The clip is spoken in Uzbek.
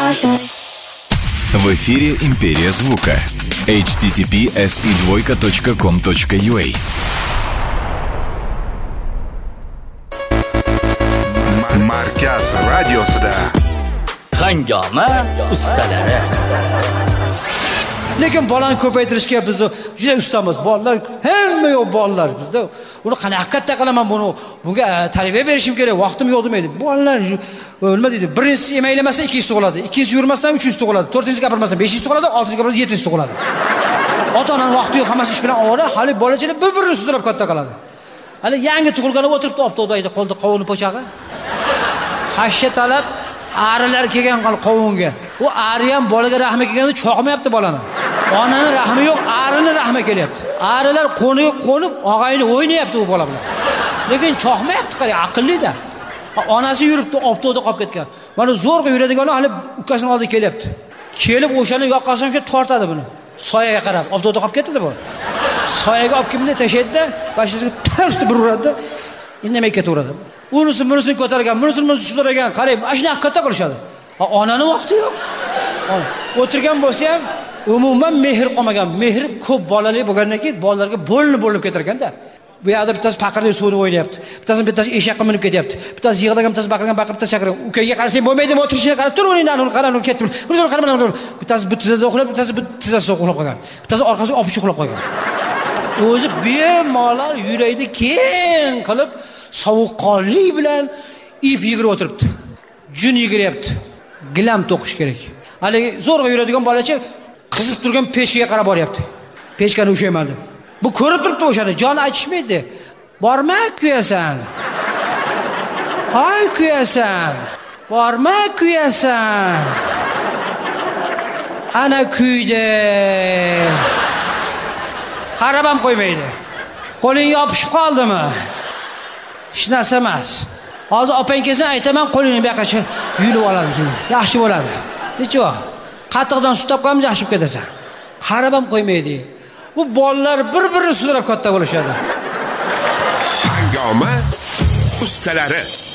В эфире «Империя звука». https://com.ua. Markaz radiosida Hangoma ustalari. Lekin bolani ko'paytirishga biz juda ustamiz. Bolalar hamma yo'q bolalar bizda. Uni qanaqa qilaman bunga tarbiya berishim kerak. Vaqtim yo'q demaydi. Bolalar nima deydi? Birinchisi yemaylamasa ikkinchisi tug'iladi. Ikkinchisi yurmasdan uchinchisi tug'iladi. To'rtinchisi gapirmasa beshinchisi tug'iladi. Oltinchisi gapirsa yettinchisi tug'iladi. Ota-onaning vaqti yo'q, hammasi ish bilan ovora, hali bolachalar bir-birini sudrab katta qiladi. Hali yangi tug'ilgani o'tiribdi, opto'daydi, qo'lda qovuni po'chag'i. Hashsha talab arilar kelgan qovunga. U ari ham bolaga rahmi kelganda cho'qmayapti bolani. Onaning rahmi yo'q, arining rahmi kelyapti. Arilar qo'nib, og'ayni o'ynayapti u bola bilan. Lekin cho'qmayapti, qari aqlli-da. Onasi yuribdi, opto'da qolib ketgan. Mana zo'rg'a yuradigani hali ukasining oldiga kelyapti. Kelib o'shani yoqqasam shu tortadi buni. Soyaga qarab, opto'da qolib ketdi bu. Soyaga olib kimni tashlaydi-da, bashasiga tarishdi bir uradi. Indamay ketaveradi. Unisini ko'targan, bunisini sudragan, qarayib, ashuna katta qilishadi. Onaning vaqti yo'q. O'tirgan bo'lsa ham umuman mehr qolmagan. Mehr ko'p bolali bo'lgandan keyin bolalarga bo'linib ketar ekanda. Bu yerda bittasi paqirda suvni o'ynayapti. Bittasi eshaqqa minib ketyapti. Bittasi yig'lagan, bittasi baqirgan, bittasi chaqirgan. Ukaga qarasang bo'lmaydimi? O'tirishga qarab tur, o'yindan uni qarab ketdim. Uni qarab, bittasi bittizada uxlab, bittasi bittizada uxlab qolgan. Bittasi orqasiga opich uxlab qolgan. O'zi bemalol yuraydi keng qilib sovuqqonlik bilan ip yigirib o'tiribdi. Jun yigiryapti. Gilam to'qish kerak. Haligi zo'rg'a yuradigan bolacha qizib turgan pechkaga qarab boryapti. Pechkani ushayman deb. Bu ko'rib turibdi o'shani, jon aytishmaydi. Borma kuyasan. Hoy kuyasan. Borma kuyasan. Ana kuydi. Qarab ham qo'ymaydi. Qo'ling yopishib qoldimi? Hech narsa emas. Hozir opang kelsa aytaman, qo'lingni bu yoqqa yulib oladi keyin. Yaxshi bo'ladi. Necha? Qatiqdan suv topganmiz, yaxshi ketasan. Qarab ham qo'ymaydi. Bu bolalar bir-birini sudrab katta bo'lishadi. Hangoma ustalari.